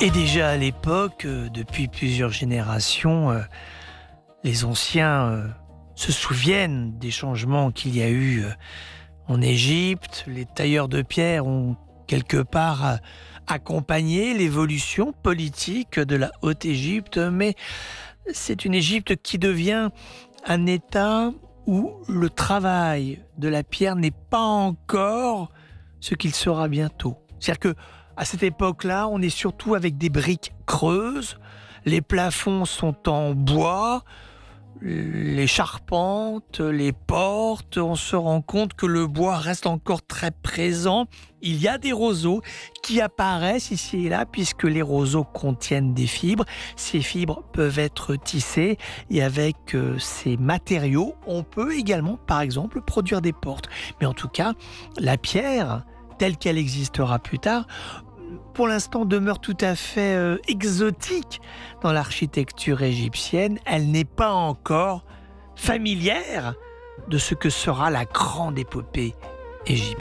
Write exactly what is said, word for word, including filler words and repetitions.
Et déjà à l'époque, euh, depuis plusieurs générations, euh, les anciens euh, se souviennent des changements qu'il y a eu euh, en Égypte. Les tailleurs de pierre ont quelque part euh, accompagné l'évolution politique de la Haute-Égypte, mais c'est une Égypte qui devient un État où le travail de la pierre n'est pas encore ce qu'il sera bientôt. C'est-à-dire que à cette époque-là, on est surtout avec des briques creuses, les plafonds sont en bois, les charpentes, les portes, on se rend compte que le bois reste encore très présent. Il y a des roseaux qui apparaissent ici et là puisque les roseaux contiennent des fibres. Ces fibres peuvent être tissées et avec euh, ces matériaux, on peut également, par exemple, produire des portes. Mais en tout cas, la pierre, telle qu'elle existera plus tard, pour l'instant demeure tout à fait euh, exotique dans l'architecture égyptienne. Elle n'est pas encore familière de ce que sera la grande épopée égyptienne.